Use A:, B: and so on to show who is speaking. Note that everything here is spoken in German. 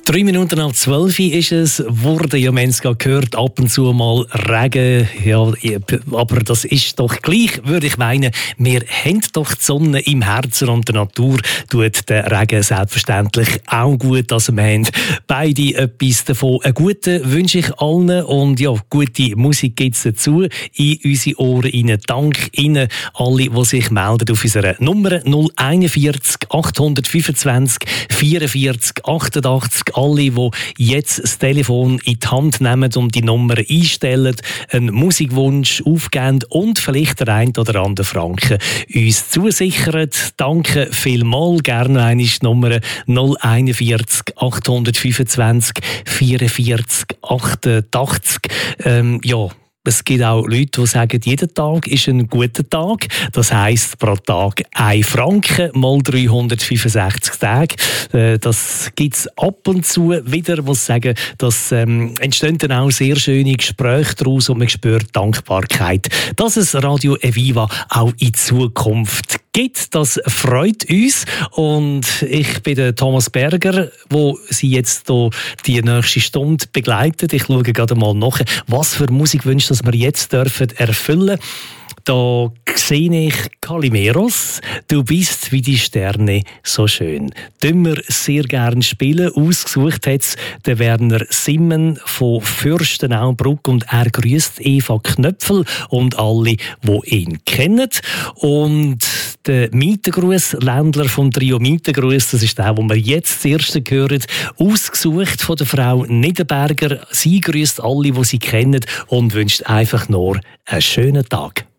A: 11:03 ist es, wurde ja Menska gehört, ab und zu mal Regen, ja, aber das ist doch gleich, würde ich meinen, wir haben doch die Sonne im Herzen und die Natur tut den Regen selbstverständlich auch gut, also wir haben beide etwas davon. Einen guten wünsche ich allen und ja, gute Musik gibt es dazu in unsere Ohren rein. Dank Ihnen alle, die sich melden auf unserer Nummer 041 825 44 88. Alle, die jetzt das Telefon in die Hand nehmen und die Nummer einstellen, einen Musikwunsch aufgeben und vielleicht der ein oder andere Franken uns zusichern. Danke vielmals. Gerne eine Nummer 041 825 44 88. Ja. Es gibt auch Leute, die sagen, jeder Tag ist ein guter Tag. Das heisst, pro Tag 1 Franken mal 365 Tage. Das gibt es ab und zu wieder. Ich muss sagen, das entstehen dann auch sehr schöne Gespräche daraus und man spürt Dankbarkeit, dass es Radio Eviva auch in Zukunft gibt. Das freut uns. Und ich bin der Thomas Berger, wo Sie jetzt hier die nächste Stunde begleitet. Ich schaue gerade mal nach, was für Musikwünsche dass wir jetzt dürfen erfüllen. Da sehe ich Calimeros, du bist wie die Sterne so schön. Den wir sehr gerne spielen. Ausgesucht hat es der Werner Simmen von Fürstenau-Bruck und er grüßt Eva Knöpfel und alle, die ihn kennen. Und der Mietengruß, Ländler vom Trio Mietengruß, das ist der, den wir jetzt das erste hören, ausgesucht von der Frau Niederberger. Sie grüßt alle, die sie kennen und wünscht einfach nur einen schönen Tag.